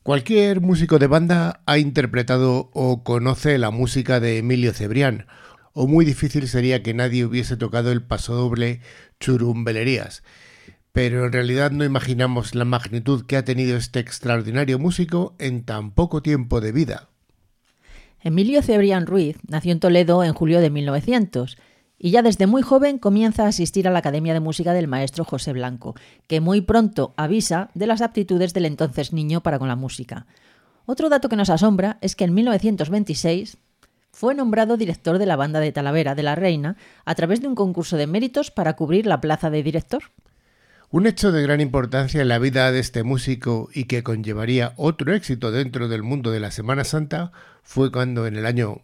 Cualquier músico de banda ha interpretado o conoce la música de Emilio Cebrián, o muy difícil sería que nadie hubiese tocado el pasodoble Churumbelerías. Pero en realidad no imaginamos la magnitud que ha tenido este extraordinario músico en tan poco tiempo de vida. Emilio Cebrián Ruiz nació en Toledo en julio de 1900 y ya desde muy joven comienza a asistir a la Academia de Música del maestro José Blanco, que muy pronto avisa de las aptitudes del entonces niño para con la música. Otro dato que nos asombra es que en 1926 fue nombrado director de la banda de Talavera de la Reina a través de un concurso de méritos para cubrir la plaza de director. Un hecho de gran importancia en la vida de este músico y que conllevaría otro éxito dentro del mundo de la Semana Santa fue cuando en el año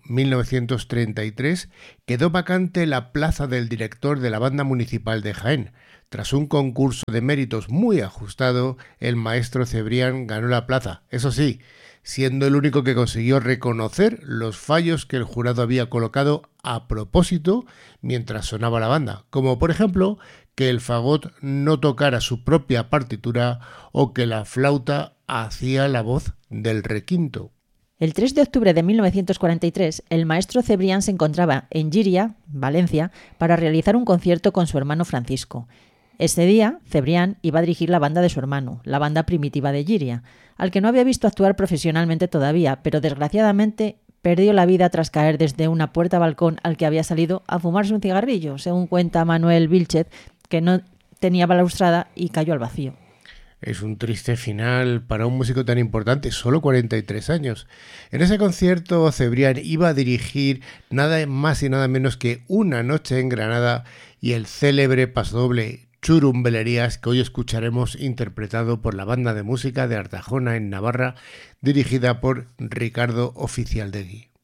1933 quedó vacante la plaza del director de la Banda Municipal de Jaén. Tras un concurso de méritos muy ajustado, el maestro Cebrián ganó la plaza, eso sí, siendo el único que consiguió reconocer los fallos que el jurado había colocado a propósito mientras sonaba la banda, como por ejemplo que el fagot no tocara su propia partitura o que la flauta hacía la voz del requinto. El 3 de octubre de 1943, el maestro Cebrián se encontraba en Llíria, Valencia, para realizar un concierto con su hermano Francisco. Ese día, Cebrián iba a dirigir la banda de su hermano, la banda primitiva de Llíria, al que no había visto actuar profesionalmente todavía, pero desgraciadamente perdió la vida tras caer desde una puerta-balcón al que había salido a fumarse un cigarrillo, según cuenta Manuel Vilchez, que no tenía balaustrada y cayó al vacío. Es un triste final para un músico tan importante, solo 43 años. En ese concierto, Cebrián iba a dirigir nada más y nada menos que Una noche en Granada y el célebre pasodoble Churumbelerías, que hoy escucharemos interpretado por la Banda de Música de Artajona en Navarra, dirigida por Ricardo Oficialdegui.